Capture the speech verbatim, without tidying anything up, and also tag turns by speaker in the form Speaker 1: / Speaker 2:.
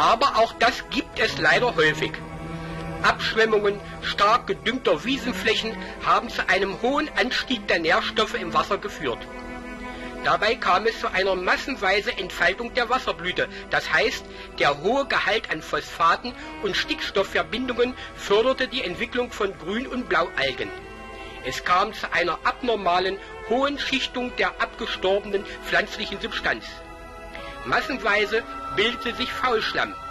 Speaker 1: Aber auch das gibt es leider häufig. Abschwemmungen stark gedüngter Wiesenflächen haben zu einem hohen Anstieg der Nährstoffe im Wasser geführt. Dabei kam es zu einer massenweisen Entfaltung der Wasserblüte, das heißt, der hohe Gehalt an Phosphaten und Stickstoffverbindungen förderte die Entwicklung von Grün- und Blaualgen. Es kam zu einer abnormalen hohen Schichtung der abgestorbenen pflanzlichen Substanz. Massenweise bildete sich Faulschlamm.